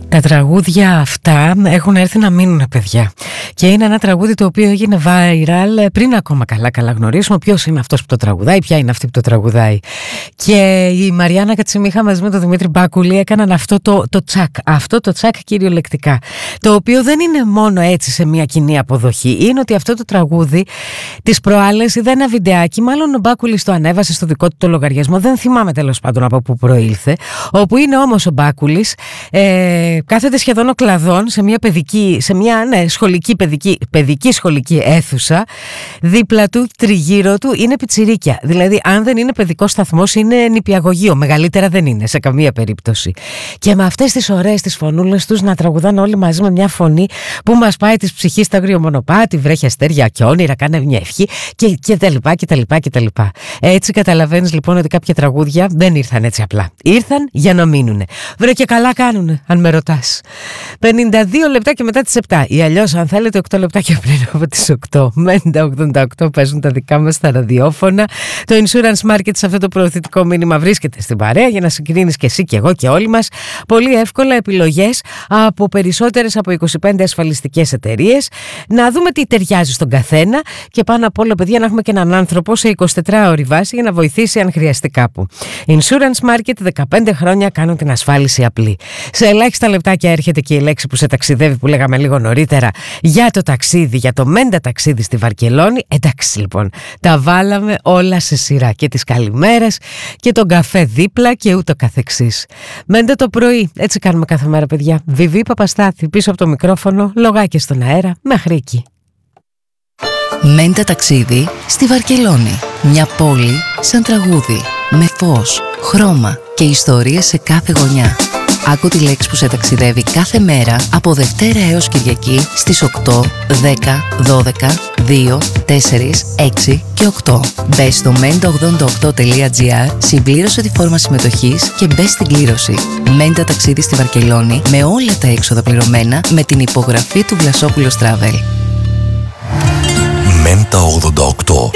Τα τραγούδια αυτά έχουν έρθει να μείνουν, παιδιά. Και είναι ένα τραγούδι το οποίο έγινε viral πριν ακόμα καλά γνωρίσουμε ποιος είναι αυτός που το τραγουδάει, ποια είναι αυτή που το τραγουδάει. Και η Μαριάννα Κατσιμίχα μαζί με τον Δημήτρη Μπάκουλη έκαναν αυτό το τσακ. Αυτό το τσακ κυριολεκτικά. Το οποίο δεν είναι μόνο έτσι σε μια κοινή αποδοχή. Είναι ότι αυτό το τραγούδι τις προάλλες είδα ένα βιντεάκι, μάλλον ο Μπάκουλης το ανέβασε στο δικό του το λογαριασμό. Δεν θυμάμαι τέλος πάντων από πού προήλθε. Όπου είναι όμως ο Μπάκουλης. Κάθεται σχεδόν ο κλαδόν σε μια σχολική παιδική σχολική αίθουσα. Δίπλα του, τριγύρω του είναι πιτσιρίκια. Δηλαδή, αν δεν είναι παιδικός σταθμός, είναι νηπιαγωγείο. Μεγαλύτερα δεν είναι σε καμία περίπτωση. Και με αυτές τις ωραίες τις φωνούλες τους να τραγουδάνε όλοι μαζί με μια φωνή που μας πάει της ψυχής στα αγριομονοπάτι, βρέχει αστέρια και όνειρα, κάνε μια ευχή και τα λοιπά. Έτσι καταλαβαίνεις λοιπόν ότι κάποια τραγούδια δεν ήρθαν έτσι απλά. Ήρθαν για να μείνουνε. Βρε και καλά κάνουνε, αν με ρωτάς. 52 λεπτά και μετά τις 7 ή αλλιώς αν θέλετε 8 λεπτά και πριν από τις 8. Μέντα 88 παίζουν τα δικά μας τα ραδιόφωνα. Το Insurance Market σε αυτό το προωθητικό μήνυμα βρίσκεται στην παρέα για να συγκρίνεις και εσύ και εγώ και όλοι μας πολύ εύκολα επιλογές από περισσότερες από 25 ασφαλιστικές εταιρείες, να δούμε τι ταιριάζει στον καθένα και πάνω απ' όλα, παιδιά, να έχουμε και έναν άνθρωπο σε 24ωρη βάση για να βοηθήσει αν χρειαστεί κάπου. Insurance Market, 15 χρόνια κάνουν την ασφάλιση απλή. Σε ελάχιστα λεπτάκια έρχεται και η λέξη που σε ταξιδεύει που λέγαμε λίγο νωρίτερα για το ταξίδι, για το Μέντα ταξίδι στη Βαρκελόνη. Εντάξει λοιπόν, τα βάλαμε όλα σε σειρά και τις καλημέρες και τον καφέ δίπλα και ούτω καθεξής. Μέντα το πρωί, έτσι κάνουμε κάθε μέρα, παιδιά. Βιβί Παπαστάθη πίσω από το μικρόφωνο, λογάκια στον αέρα, μέχρι εκεί. Μέντα ταξίδι στη Βαρκελόνη. Μια πόλη σαν τραγούδι, με φως, χρώμα και ιστορίες σε κάθε γωνιά. Άκου τη λέξη που σε ταξιδεύει κάθε μέρα από Δευτέρα έως Κυριακή στις 8, 10, 12, 2, 4, 6 και 8. Μπες στο menta88.gr, συμπλήρωσε τη φόρμα συμμετοχής και μπες στην κλήρωση. Μέντα ταξίδι στη Βαρκελόνη με όλα τα έξοδα πληρωμένα με την υπογραφή του Βλασόπουλος Travel. Μέντα 88.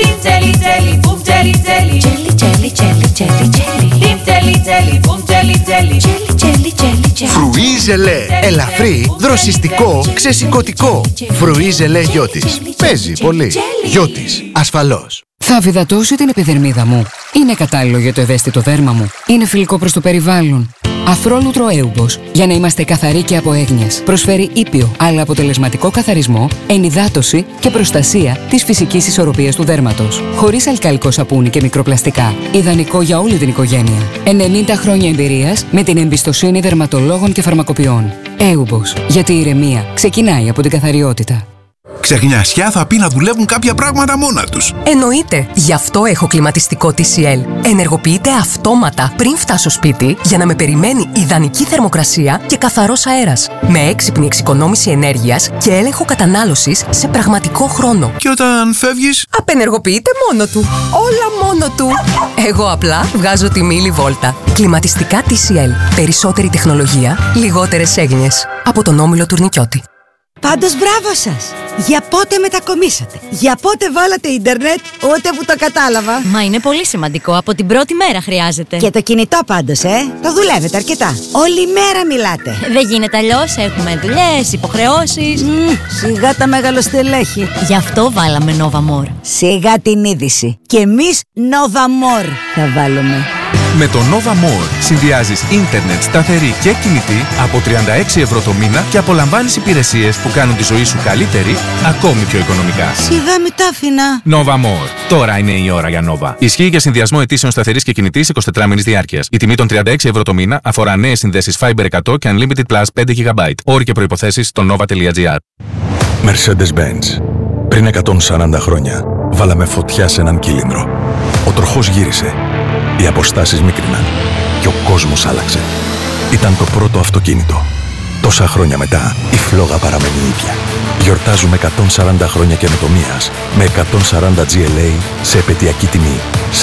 Φρουί ζελέ, ελαφρύ, δροσιστικό, ξεσηκωτικό. Φρουί ζελέ Γιώτης. Παίζει πολύ. Γιώτης, ασφαλώς. Θα βιδατώσει την επιδερμίδα μου. Είναι κατάλληλο για το ευαίσθητο δέρμα μου. Είναι φιλικό προς το περιβάλλον. Αφρόλουτρο Έουμπος, για να είμαστε καθαροί και από έγνοιες. Προσφέρει ήπιο αλλά αποτελεσματικό καθαρισμό, ενυδάτωση και προστασία της φυσικής ισορροπίας του δέρματος. Χωρίς αλκαλικό σαπούνι και μικροπλαστικά. Ιδανικό για όλη την οικογένεια. 90 χρόνια εμπειρίας με την εμπιστοσύνη δερματολόγων και φαρμακοποιών. Έουμπος, γιατί η ηρεμία ξεκινάει από την καθαριότητα. Ξεχνιασιά θα πει να δουλεύουν κάποια πράγματα μόνα τους. Εννοείται. Γι' αυτό έχω κλιματιστικό TCL. Ενεργοποιείται αυτόματα πριν φτάσω σπίτι για να με περιμένει ιδανική θερμοκρασία και καθαρός αέρας. Με έξυπνη εξοικονόμηση ενέργειας και έλεγχο κατανάλωσης σε πραγματικό χρόνο. Και όταν φεύγεις, απενεργοποιείται μόνο του. Όλα μόνο του. Εγώ απλά βγάζω τη μίλη βόλτα. Κλιματιστικά TCL. Περισσότερη τεχνολογία, λιγότερες έγνοιες. Από τον Όμιλο Τουρνικιώτη. Πάντως μπράβο σας! Για πότε μετακομίσατε? Για πότε βάλατε ίντερνετ? Ούτε που το κατάλαβα. Μα είναι πολύ σημαντικό, από την πρώτη μέρα χρειάζεται. Και το κινητό πάντως, το δουλεύετε αρκετά. Όλη μέρα μιλάτε. Δεν γίνεται αλλιώς, έχουμε δουλειές, υποχρεώσεις. Σιγά τα μεγαλοστελέχη. Γι' αυτό βάλαμε Nova More. Σιγά την είδηση. Και εμείς Nova More θα βάλουμε. Με το Nova More συνδυάζεις ίντερνετ σταθερή και κινητή από 36 ευρώ το μήνα και απολαμβάνεις υπηρεσίες που κάνουν τη ζωή σου καλύτερη, ακόμη πιο οικονομικά. Σιγά μη τα άφηνα. Nova More. Τώρα είναι η ώρα για Nova. Ισχύει για συνδυασμό αιτήσεων σταθερής και κινητής 24 μήνες διάρκειας. Η τιμή των 36 ευρώ το μήνα αφορά νέες συνδέσεις Fiber 100 και Unlimited Plus 5 GB. Όροι και προϋποθέσεις στο nova.gr. Mercedes-Benz. Πριν 140 χρόνια βάλαμε φωτιά σε έναν κύλινδρο. Ο τροχός γύρισε. Οι αποστάσεις μίκριναν και ο κόσμος άλλαξε. Ήταν το πρώτο αυτοκίνητο. Τόσα χρόνια μετά, η φλόγα παραμένει ίδια. Γιορτάζουμε 140 χρόνια καινοτομίας με 140 GLA σε επαιτειακή τιμή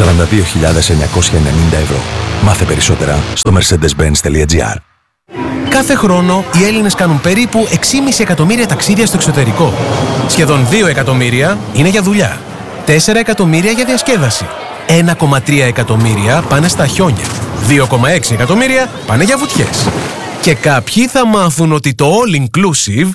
42.990 ευρώ. Μάθε περισσότερα στο mercedes-benz.gr. Κάθε χρόνο οι Έλληνες κάνουν περίπου 6,5 εκατομμύρια ταξίδια στο εξωτερικό. Σχεδόν 2 εκατομμύρια είναι για δουλειά. 4 εκατομμύρια για διασκέδαση. 1,3 εκατομμύρια πάνε στα χιόνια. 2,6 εκατομμύρια πάνε για βουτιές. Και κάποιοι θα μάθουν ότι το all inclusive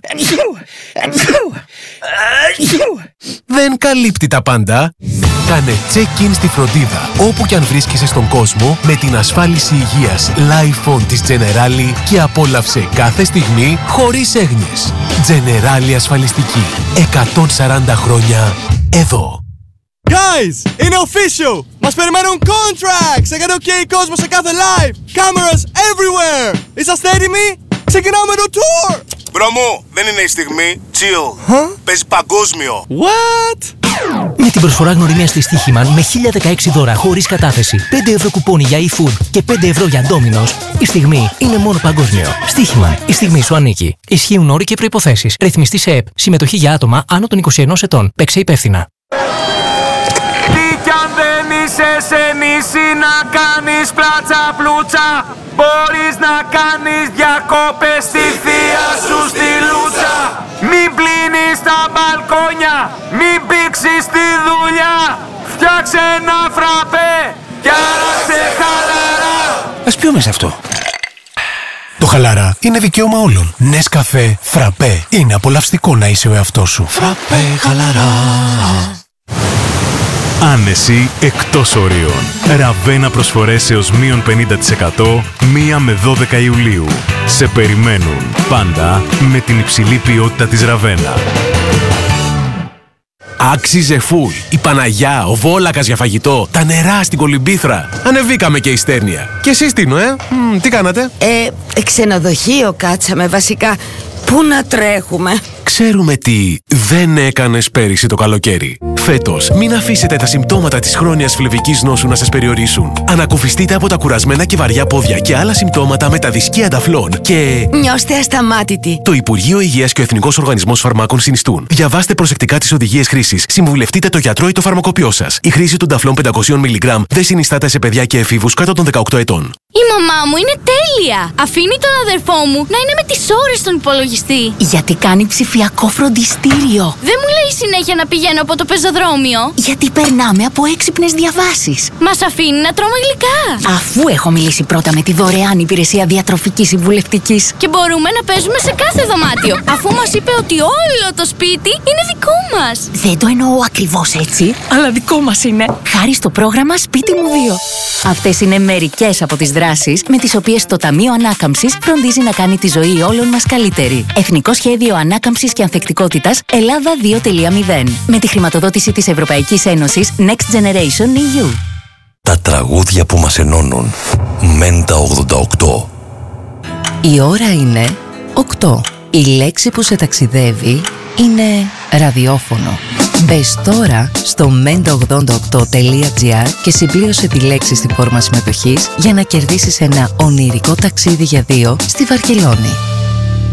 δεν καλύπτει τα πάντα. Κάνε check-in στη φροντίδα όπου κι αν βρίσκεσαι στον κόσμο με την ασφάλιση υγείας Lifon της Generali και απόλαυσε κάθε στιγμή χωρίς έγνοιες. Generali ασφαλιστική. 140 χρόνια εδώ. Guys, είναι official! Μας περιμένουν contracts! 100K κόσμο σε κάθε live! Cameras everywhere! Είσαστε έτοιμοι? Ξεκινάμε το tour! Μπρο μου, δεν είναι η στιγμή. Chill. Παίζει παγκόσμιο. What? Με την προσφορά γνωριμίας της Στοίχημαν με 1016 δώρα χωρίς κατάθεση, 5 ευρώ κουπόνι για eFood και 5 ευρώ για Domino's, η στιγμή είναι μόνο παγκόσμιο. Στοίχημαν, η στιγμή σου ανήκει. Ισχύουν όροι και προϋποθέσεις. Ρυθμιστή σε ΕΠ. Συμμετοχή για άτομα άνω των 21 ετών. Παίξε υπεύθυνα. Τι κι αν δεν είσαι σε νησί να κάνεις πλάτσα πλούτσα, μπορείς να κάνεις διακόπες στη θεία σου στη Λούτσα. Μην πλύνεις τα μπαλκόνια, μην πήξεις τη δουλειά, φτιάξε ένα φραπέ κι άραξε χαλαρά. Ας πιούμε σε αυτό. Το χαλαρά είναι δικαίωμα όλων. Νεσκαφέ, φραπέ. Είναι απολαυστικό να είσαι ο εαυτός σου. Φραπέ, χαλαρά. Άνεση εκτός ορίων. Ραβένα προσφορές έως μείον 50% 1 με 12 Ιουλίου. Σε περιμένουν πάντα με την υψηλή ποιότητα της Ραβένα. Άξιζε φουλ. Η Παναγιά, ο Βόλακας για φαγητό, τα νερά στην Κολυμπήθρα. Ανεβήκαμε και η Στέρνια. Και εσείς Τίνο, τι κάνατε? Ξενοδοχείο κάτσαμε βασικά. Πού να τρέχουμε? Ξέρουμε τι δεν έκανες πέρυσι το καλοκαίρι. Φέτος, μην αφήσετε τα συμπτώματα της χρόνιας φλεβικής νόσου να σας περιορίσουν. Ανακουφιστείτε από τα κουρασμένα και βαριά πόδια και άλλα συμπτώματα με τα δισκή ανταφλών και... Νιώστε ασταμάτητοι. Το Υπουργείο Υγείας και ο Εθνικός Οργανισμός Φαρμάκων συνιστούν. Διαβάστε προσεκτικά τις οδηγίες χρήσης. Συμβουλευτείτε το γιατρό ή το φαρμακοποιό σας. Η χρήση του νταφλών 500 mg δεν συνιστάται σε παιδιά και εφήβους κάτω των 18 ετών. Η μαμά μου είναι τέλεια! Αφήνει τον αδερφό μου να είναι με τις ώρες στον υπολογιστή. Γιατί κάνει ψηφιακό φροντιστήριο. Δεν μου λέει συνέχεια να πηγαίνω από το πεζοδρόμιο. Γιατί περνάμε από έξυπνες διαβάσεις. Μας αφήνει να τρώμε γλυκά. Αφού έχω μιλήσει πρώτα με τη δωρεάν υπηρεσία διατροφικής συμβουλευτικής. Και μπορούμε να παίζουμε σε κάθε δωμάτιο. Αφού μας είπε ότι όλο το σπίτι είναι δικό μας. Δεν το εννοώ ακριβώς έτσι, αλλά δικό μας είναι. Χάρη στο πρόγραμμα Σπίτι μου 2. Αυτές είναι μερικές από τις δράσεις με τις οποίες το Ταμείο Ανάκαμψης φροντίζει να κάνει τη ζωή όλων μας καλύτερη. Εθνικό Σχέδιο Ανάκαμψης και Ανθεκτικότητας Ελλάδα 2.0. Με τη χρηματοδότηση της Ευρωπαϊκής Ένωσης Next Generation EU. Τα τραγούδια που μας ενώνουν. Μέντα 88. Η ώρα είναι 8. Η λέξη που σε ταξιδεύει είναι ραδιόφωνο. Μπες τώρα στο menta88.gr και συμπλήρωσε τη λέξη στη φόρμα συμμετοχής για να κερδίσεις ένα ονειρικό ταξίδι για 2 στη Βαρκελόνη.